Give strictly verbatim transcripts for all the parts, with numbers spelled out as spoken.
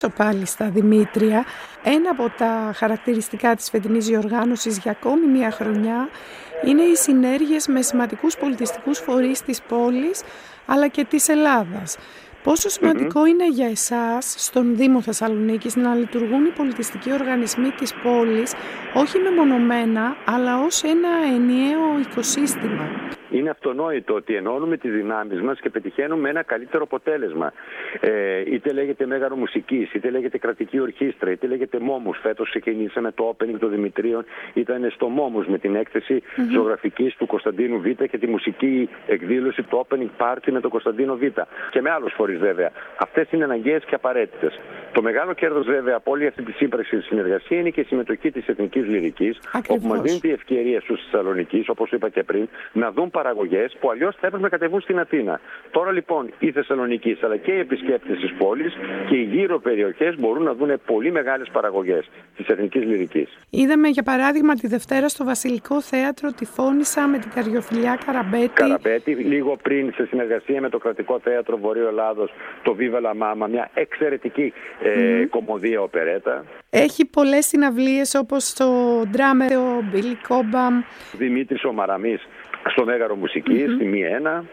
Πάλι στα Δημήτρια. Ένα από τα χαρακτηριστικά της φετινής διοργάνωσης για ακόμη μία χρονιά είναι οι συνέργειες με σημαντικούς πολιτιστικούς φορείς της πόλης αλλά και της Ελλάδας. Πόσο σημαντικό mm-hmm. είναι για εσάς στον Δήμο Θεσσαλονίκης να λειτουργούν οι πολιτιστικοί οργανισμοί της πόλης όχι μεμονωμένα αλλά ως ένα ενιαίο οικοσύστημα? Είναι αυτονόητο ότι ενώνουμε τις δυνάμεις μας και πετυχαίνουμε ένα καλύτερο αποτέλεσμα. Ε, είτε λέγεται Μέγαρο Μουσικής, είτε λέγεται Κρατική Ορχήστρα, είτε λέγεται Μόμους. Φέτος ξεκινήσαμε το opening των Δημητρίων, ήταν στο Μόμους με την έκθεση mm-hmm. ζωγραφικής του Κωνσταντίνου Β και τη μουσική εκδήλωση, το opening party με τον Κωνσταντίνο Β. Και με άλλους φορείς βέβαια. Αυτές είναι αναγκαίες και απαραίτητες. Το μεγάλο κέρδος βέβαια από όλη αυτή τη σύμπραξη τη συνεργασία είναι και η συμμετοχή της Εθνικής Λυρικής, όπου μας δίνει τη ευκαιρία στους Θεσσαλονικείς, όπως είπα και πριν, να δουν παραγωγές που αλλιώς θα έπρεπε να κατεβούν στην Αθήνα. Τώρα λοιπόν οι Θεσσαλονικείς αλλά και οι επισκέπτες της πόλης και οι γύρω περιοχές μπορούν να δουν πολύ μεγάλες παραγωγές της Εθνικής Λυρικής. Είδαμε για παράδειγμα τη Δευτέρα στο Βασιλικό Θέατρο τη Φώνισσα με την Καριοφιλιά Καραμπέτη. Καραμπέτη, λίγο πριν σε συνεργασία με το Κρατικό Θέατρο Βορείου Ελλάδος, το Viva la Mama, μια εξαιρετική ε, mm. κομμωδία οπερέτα. Έχει πολλές συναυλίες όπως το Ντράμερ, ο Μπίλι Κόμπαμ, Δημήτρης ο Μαραμής στο Μέγαρο Μουσικής, mm-hmm. στη Μη ένα.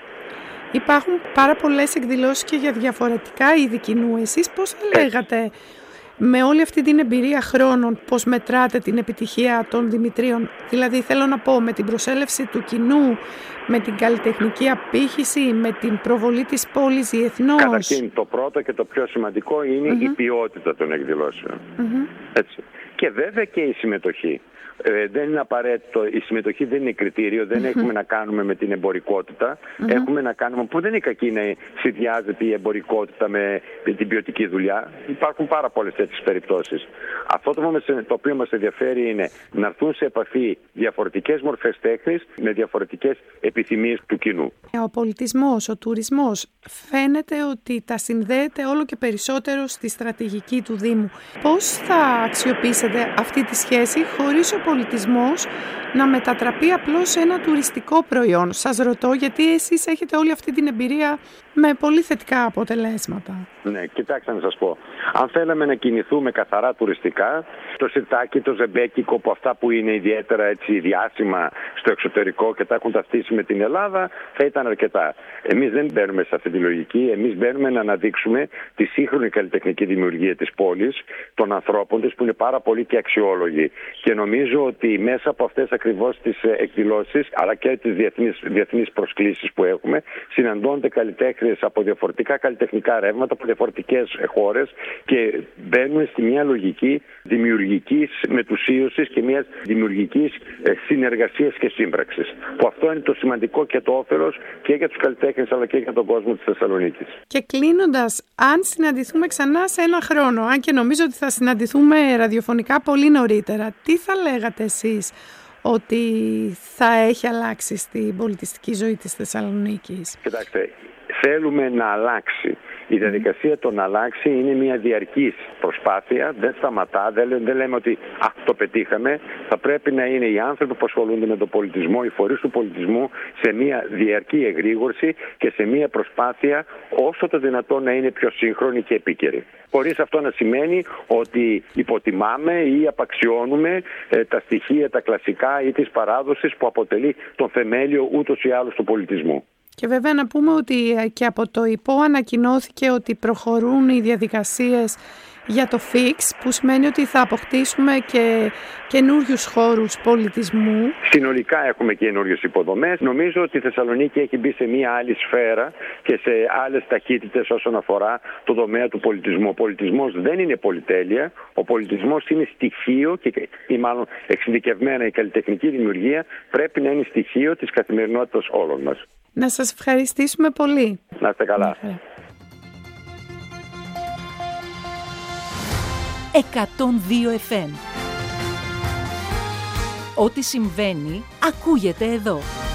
Υπάρχουν πάρα πολλές εκδηλώσεις και για διαφορετικά είδη κοινού. Εσείς πώς θα λέγατε με όλη αυτή την εμπειρία χρόνων πώς μετράτε την επιτυχία των Δημητρίων? Δηλαδή θέλω να πω με την προσέλευση του κοινού, με την καλλιτεχνική απήχηση, με την προβολή της πόλης διεθνώς. Καταρχήν το πρώτο και το πιο σημαντικό είναι mm-hmm. η ποιότητα των εκδηλώσεων. Mm-hmm. Έτσι. Και βέβαια και η συμμετοχή. Ε, δεν είναι απαραίτητο, η συμμετοχή δεν είναι κριτήριο, δεν mm-hmm. έχουμε να κάνουμε με την εμπορικότητα. Mm-hmm. Έχουμε να κάνουμε, που δεν είναι κακή να συνδυάζεται η εμπορικότητα με την ποιοτική δουλειά. Υπάρχουν πάρα πολλές τέτοιες περιπτώσεις. Αυτό το, το οποίο μας ενδιαφέρει είναι να έρθουν σε επαφή διαφορετικές μορφές τέχνης με διαφορετικές επιθυμίες του κοινού. Ο πολιτισμός, ο τουρισμός φαίνεται ότι τα συνδέεται όλο και περισσότερο στη στρατηγική του Δήμου. Πώς θα αξιοποιήσετε αυτή τη σχέση χωρίς ο πολιτισμός να μετατραπεί απλώς σε ένα τουριστικό προϊόν? Σας ρωτώ γιατί εσείς έχετε όλη αυτή την εμπειρία με πολύ θετικά αποτελέσματα. Ναι, κοιτάξτε να σας πω. Αν θέλαμε να κινηθούμε καθαρά τουριστικά, το σιρτάκι, το ζεμπέκικο, που αυτά που είναι ιδιαίτερα έτσι διάσημα στο εξωτερικό και τα έχουν ταυτίσει με την Ελλάδα, θα ήταν αρκετά. Εμείς δεν μπαίνουμε σε αυτή τη λογική. Εμείς μπαίνουμε να αναδείξουμε τη σύγχρονη καλλιτεχνική δημιουργία της πόλης, των ανθρώπων της, που είναι πάρα πολύ και αξιόλογοι. Και νομίζω ότι μέσα από αυτές ακριβώς τις εκδηλώσεις, αλλά και τις διεθνείς, διεθνείς προσκλήσεις που έχουμε, συναντώνται καλλιτέχνες από διαφορετικά καλλιτεχνικά ρεύματα, από διαφορετικές χώρες και μπαίνουν στη μια λογική δημιουργικής μετουσίωσης και μιας δημιουργικής συνεργασίας και σύμπραξης. Που αυτό είναι το σημαντικό και το όφελος και για τους καλλιτέχνες αλλά και για τον κόσμο της Θεσσαλονίκης. Και κλείνοντας, αν συναντηθούμε ξανά σε ένα χρόνο, αν και νομίζω ότι θα συναντηθούμε ραδιοφωνικά πολύ νωρίτερα, τι θα λέγατε εσείς ότι θα έχει αλλάξει στην πολιτιστική ζωή της Θεσσαλονίκης? Κοιτάξτε, θέλουμε να αλλάξει. Η διαδικασία το να αλλάξει είναι μια διαρκής προσπάθεια, δεν σταματά, δεν, δεν λέμε ότι α, το πετύχαμε. Θα πρέπει να είναι οι άνθρωποι που ασχολούνται με τον πολιτισμό, οι φορείς του πολιτισμού, σε μια διαρκή εγρήγορση και σε μια προσπάθεια όσο το δυνατόν να είναι πιο σύγχρονη και επίκαιρη. Χωρίς αυτό να σημαίνει ότι υποτιμάμε ή απαξιώνουμε ε, τα στοιχεία, τα κλασικά ή της παράδοσης που αποτελεί τον θεμέλιο ούτως ή άλλως του πολιτισμού. Και βέβαια να πούμε ότι και από το ΙΠΟ ανακοινώθηκε ότι προχωρούν οι διαδικασίες για το φίξ, που σημαίνει ότι θα αποκτήσουμε και καινούριους χώρους πολιτισμού. Συνολικά έχουμε και καινούριες υποδομές. Νομίζω ότι η Θεσσαλονίκη έχει μπει σε μια άλλη σφαίρα και σε άλλες ταχύτητες όσον αφορά το τομέα του πολιτισμού. Ο πολιτισμός δεν είναι πολυτέλεια. Ο πολιτισμός είναι στοιχείο και, ή μάλλον εξειδικευμένα η καλλιτεχνική δημιουργία πρέπει να είναι στοιχείο της καθημερινότητας όλων μας. Να σας ευχαριστήσουμε πολύ. Να είστε καλά. εκατόν δύο εφ εμ. Ό,τι συμβαίνει, ακούγεται εδώ.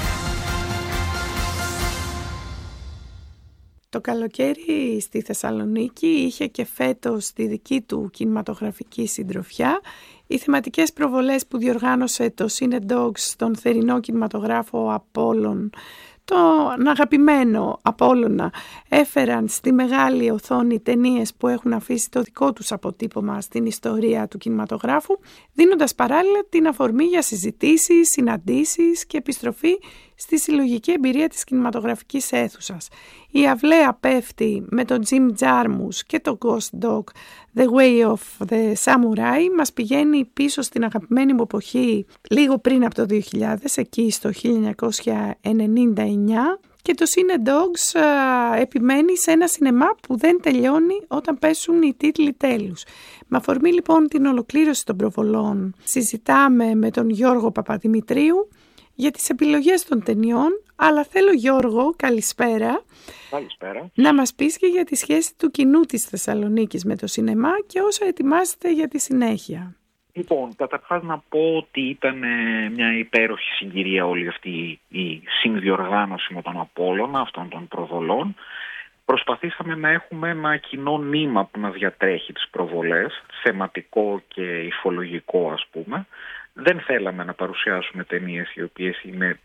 Το καλοκαίρι στη Θεσσαλονίκη είχε και φέτος τη δική του κινηματογραφική συντροφιά. Οι θεματικές προβολές που διοργάνωσε το Cine Dogs στον θερινό κινηματογράφο Απόλλων τον αγαπημένο Απόλλωνα έφεραν στη μεγάλη οθόνη ταινίες που έχουν αφήσει το δικό τους αποτύπωμα στην ιστορία του κινηματογράφου, δίνοντας παράλληλα την αφορμή για συζητήσεις, συναντήσεις και επιστροφή στη συλλογική εμπειρία της κινηματογραφικής αίθουσας. Η αυλαία πέφτει με τον Jim Jarmusch και το Ghost Dog The Way of the Samurai μας πηγαίνει πίσω στην αγαπημένη μου εποχή λίγο πριν από το δύο χιλιάδες, εκεί στο χίλια εννιακόσια ενενήντα εννιά, και το Cine Dogs α, επιμένει σε ένα σινεμά που δεν τελειώνει όταν πέσουν οι τίτλοι τέλους. Με αφορμή λοιπόν την ολοκλήρωση των προβολών συζητάμε με τον Γιώργο Παπαδημητρίου για τις επιλογές των ταινιών, αλλά θέλω Γιώργο, καλησπέρα, καλησπέρα, να μας πεις και για τη σχέση του κοινού της Θεσσαλονίκης με το σινεμά και όσα ετοιμάζετε για τη συνέχεια. Λοιπόν, καταρχάς να πω ότι ήταν μια υπέροχη συγκυρία όλη αυτή η συνδιοργάνωση με τον Απόλλωνα αυτών των προβολών. Προσπαθήσαμε να έχουμε ένα κοινό νήμα που να διατρέχει τις προβολές, θεματικό και υφολογικό ας πούμε. Δεν θέλαμε να παρουσιάσουμε ταινίες οι οποίες είναι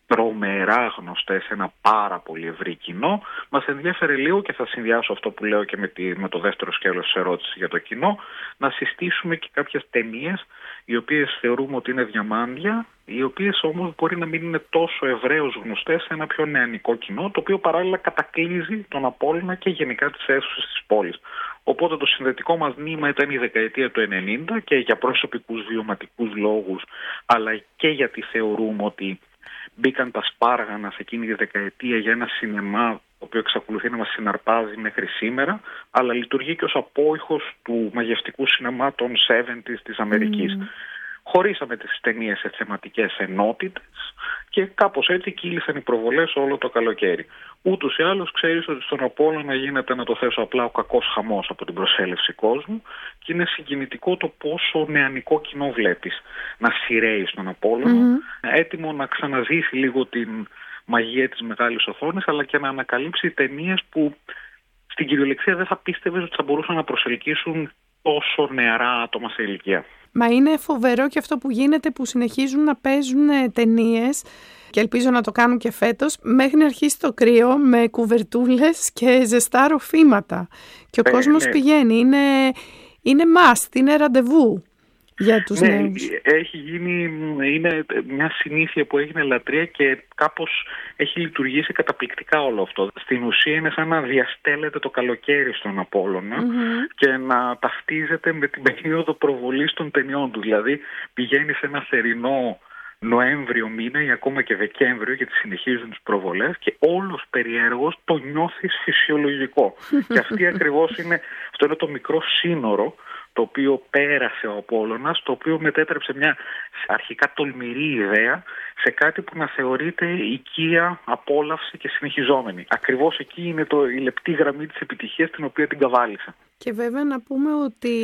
τρομερά γνωστές σε ένα πάρα πολύ ευρύ κοινό. Μας ενδιαφέρει λίγο, και θα συνδυάσω αυτό που λέω και με, τη, με το δεύτερο σκέλος της ερώτησης για το κοινό, να συστήσουμε και κάποιες ταινίες οι οποίες θεωρούμε ότι είναι διαμάντια, οι οποίες όμως μπορεί να μην είναι τόσο ευρέως γνωστές σε ένα πιο νεανικό κοινό, το οποίο παράλληλα κατακλείζει τον Απόλλωνα και γενικά τις αίθουσες της πόλης. Οπότε το συνδετικό μας νήμα ήταν η δεκαετία του ενενήντα και για προσωπικούς βιωματικούς λόγους, αλλά και γιατί θεωρούμε ότι μπήκαν τα σπάργανα σε εκείνη τη δεκαετία για ένα σινεμά το οποίο εξακολουθεί να μας συναρπάζει μέχρι σήμερα, αλλά λειτουργεί και ως απόϊχος του μαγευτικού σινεμά των εβδομήντα της Αμερικής. Mm. Χωρίσαμε τις ταινίες σε θεματικές ενότητες και κάπως έτσι κύλησαν οι προβολές όλο το καλοκαίρι. Ούτως ή άλλως ξέρεις ότι στον Απόλλωνα γίνεται, να το θέσω απλά, ο κακός χαμός από την προσέλευση κόσμου, και είναι συγκινητικό το πόσο νεανικό κοινό βλέπεις να σειραίει στον Απόλλωνα, mm-hmm. έτοιμο να ξαναζήσει λίγο την μαγεία της μεγάλης οθόνης, αλλά και να ανακαλύψει ταινίες που στην κυριολεξία δεν θα πίστευες ότι θα μπορούσαν να προσελκύσουν τόσο νεαρά άτομα σε ηλικία. Μα είναι φοβερό και αυτό που γίνεται, που συνεχίζουν να παίζουν ταινίες, και ελπίζω να το κάνουν και φέτος, μέχρι να αρχίσει το κρύο, με κουβερτούλες και ζεστά ροφήματα. Και ο ε, κόσμος ναι. πηγαίνει. Είναι, είναι must, είναι ραντεβού για τους ναι, νέους. Έχει γίνει, είναι μια συνήθεια που έγινε λατρεία και κάπως έχει λειτουργήσει καταπληκτικά όλο αυτό. Στην ουσία είναι σαν να διαστέλλεται το καλοκαίρι στον Απόλλωνα mm-hmm. και να ταυτίζεται με την περίοδο προβολής των ταινιών του. Δηλαδή πηγαίνει σε ένα θερινό Νοέμβριο μήνα ή ακόμα και Δεκέμβριο, γιατί συνεχίζουν τις προβολές, και όλος περιέργως το νιώθεις φυσιολογικό. Και αυτή ακριβώς είναι, αυτό είναι το μικρό σύνορο το οποίο πέρασε ο Απόλλωνας, το οποίο μετέτρεψε μια αρχικά τολμηρή ιδέα σε κάτι που να θεωρείται οικία, απόλαυση και συνεχιζόμενη. Ακριβώς εκεί είναι το, η λεπτή γραμμή της επιτυχίας, την οποία την καβάλισα. Και βέβαια να πούμε ότι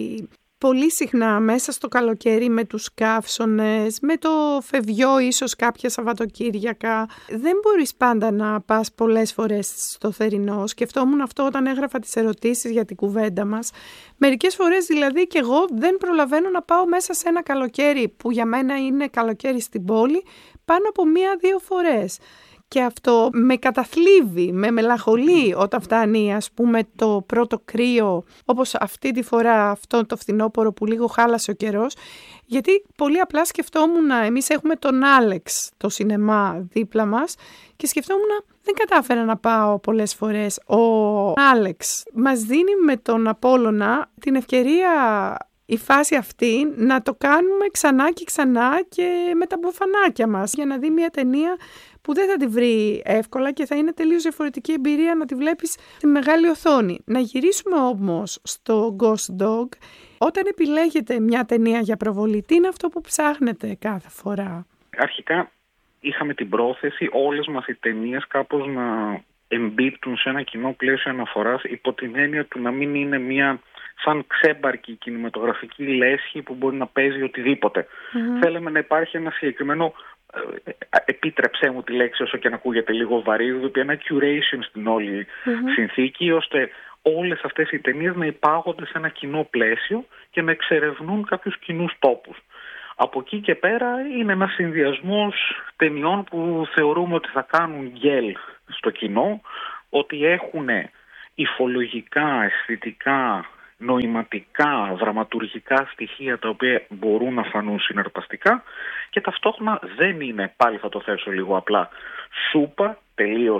πολύ συχνά μέσα στο καλοκαίρι με τους καύσονες, με το φευγιό ίσως κάποια Σαββατοκύριακα, δεν μπορείς πάντα να πας πολλές φορές στο θερινό. Σκεφτόμουν αυτό όταν έγραφα τις ερωτήσεις για την κουβέντα μας. Μερικές φορές δηλαδή και εγώ δεν προλαβαίνω να πάω μέσα σε ένα καλοκαίρι που για μένα είναι καλοκαίρι στην πόλη πάνω από μία-δύο φορές. Και αυτό με καταθλίβει, με μελαγχολεί όταν φτάνει ας πούμε το πρώτο κρύο, όπως αυτή τη φορά αυτό το φθινόπωρο που λίγο χάλασε ο καιρός, γιατί πολύ απλά σκεφτόμουν, εμείς έχουμε τον Άλεξ το σινεμά δίπλα μας και σκεφτόμουν δεν κατάφερα να πάω πολλές φορές. Ο Άλεξ μας δίνει με τον Απόλλωνα την ευκαιρία η φάση αυτή να το κάνουμε ξανά και ξανά και με τα μπουφανάκια μας, για να δει μια ταινία που δεν θα τη βρει εύκολα και θα είναι τελείως διαφορετική εμπειρία να τη βλέπεις στη μεγάλη οθόνη. Να γυρίσουμε όμως στο Ghost Dog. Όταν επιλέγετε μια ταινία για προβολή, τι είναι αυτό που ψάχνετε κάθε φορά? Αρχικά είχαμε την πρόθεση όλες μας οι ταινίες κάπως να εμπίπτουν σε ένα κοινό πλαίσιο αναφοράς, υπό την έννοια του να μην είναι μια σαν ξέμπαρκη κινηματογραφική λέσχη που μπορεί να παίζει οτιδήποτε. Mm-hmm. Θέλαμε να υπάρχει ένα συγκεκριμένο, ε, επίτρεψέ μου τη λέξη όσο και να ακούγεται λίγο βαρύ, ένα curation στην όλη mm-hmm. συνθήκη, ώστε όλες αυτές οι ταινίες να υπάγονται σε ένα κοινό πλαίσιο και να εξερευνούν κάποιους κοινούς τόπους. Από εκεί και πέρα είναι ένας συνδυασμός ταινιών που θεωρούμε ότι θα κάνουν γκέλ στο κοινό, ότι έχουν υφολογικά, αισθητικά, νοηματικά, δραματουργικά στοιχεία τα οποία μπορούν να φανούν συναρπαστικά και ταυτόχρονα δεν είναι, πάλι θα το θέσω λίγο απλά, σούπα, τελείως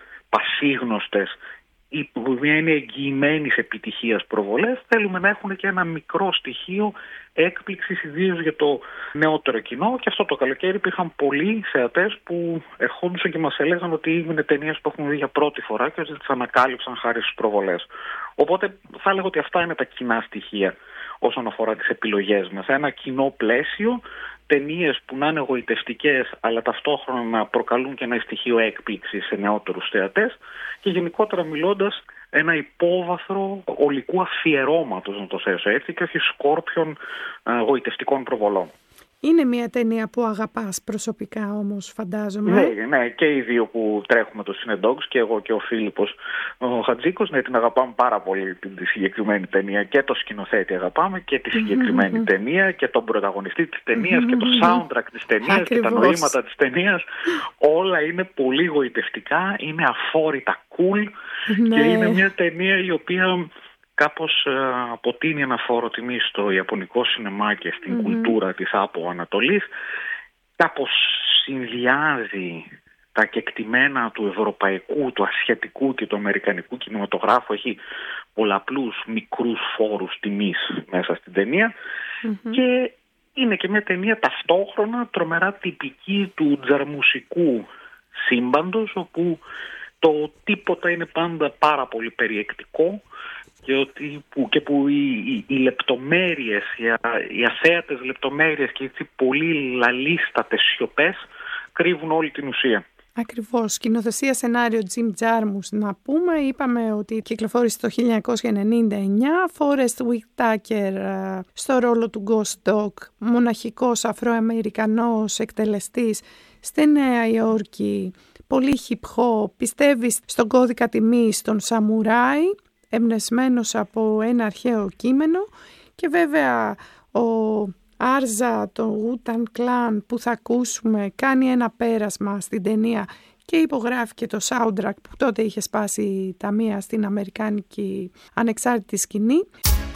πασίγνωστες ή που είναι εγγυημένης επιτυχίας προβολές. Θέλουμε να έχουν και ένα μικρό στοιχείο έκπληξης, ιδίως για το νεότερο κοινό, και αυτό το καλοκαίρι υπήρχαν πολλοί θεατές που ερχόντουσαν και μας έλεγαν ότι είναι ταινίες που έχουν δει για πρώτη φορά και ότι τις ανακάλυψαν χάρη στις προβολές. Οπότε θα έλεγα ότι αυτά είναι τα κοινά στοιχεία όσον αφορά τις επιλογές μας. Ένα κοινό πλαίσιο, ταινίες που να είναι εγωιτευτικές αλλά ταυτόχρονα να προκαλούν και ένα στοιχείο έκπληξης σε νεότερους θεατές και γενικότερα μιλώντας ένα υπόβαθρο ολικού αφιερώματος, να το θέσω έτσι, και όχι σκόρπιων εγωιτευτικών προβολών. Είναι μια ταινία που αγαπάς προσωπικά όμως, φαντάζομαι. Ναι, ναι, και οι δύο που τρέχουμε το Cinedogs, και εγώ και ο Φίλιππος ο Χατζίκος, ναι, την αγαπάμε πάρα πολύ τη συγκεκριμένη ταινία, και το σκηνοθέτη αγαπάμε και τη συγκεκριμένη ταινία και τον πρωταγωνιστή της ταινίας και το soundtrack της ταινίας και τα νοήματα της ταινίας. Όλα είναι πολύ γοητευτικά, είναι αφόρητα cool και είναι μια ταινία η οποία κάπως uh, αποτείνει ένα φόρο τιμή στο ιαπωνικό σινεμά και στην mm-hmm. κουλτούρα της από Ανατολής, κάπως συνδυάζει τα κεκτημένα του ευρωπαϊκού, του ασιατικού και του αμερικανικού κινηματογράφου, έχει πολλαπλούς μικρούς φόρους τιμής μέσα στην ταινία mm-hmm. και είναι και μια ταινία ταυτόχρονα τρομερά τυπική του τζαρμουσικού σύμπαντος, όπου το τίποτα είναι πάντα πάρα πολύ περιεκτικό και, ότι, που, και που οι, οι, οι λεπτομέρειες, οι, οι αθέατες λεπτομέρειες και οι πολύ λαλίστατες σιωπές κρύβουν όλη την ουσία. Ακριβώς. Σκηνοθεσία σενάριο Jim Jarmusch να πούμε. Είπαμε ότι κυκλοφόρησε το χίλια εννιακόσια ενενήντα εννιά. Forest Whitaker στο ρόλο του Ghost Dog, μοναχικός Αφροαμερικανός εκτελεστής στη Νέα Υόρκη. Πολύ hip hop, πιστεύει στον κώδικα τιμής των σαμουράι, εμπνευσμένος από ένα αρχαίο κείμενο, και βέβαια ο Άρζα, το Wu-Tang Clan που θα ακούσουμε, κάνει ένα πέρασμα στην ταινία και υπογράφει και το soundtrack που τότε είχε σπάσει τα μία στην αμερικάνικη ανεξάρτητη σκηνή.